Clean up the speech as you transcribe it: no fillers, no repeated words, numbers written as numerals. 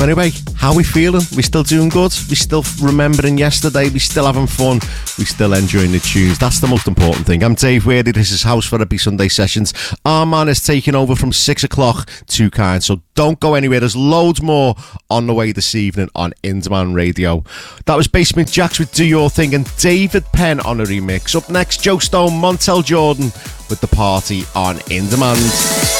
Anyway, how we feeling? We still doing good? We still remembering yesterday? We still having fun? We still enjoying the tunes? That's the most important thing. I'm Dave Weirdy. This is House Therapy Sunday Sessions. Our man is taking over from 6 o'clock, Too Kind. So don't go anywhere. There's loads more on the way this evening on In Demand Radio. That was Basement Jaxx with Do Your Thing and David Penn on a remix. Up next, Joe Stone, Montel Jordan with The Party on In Demand.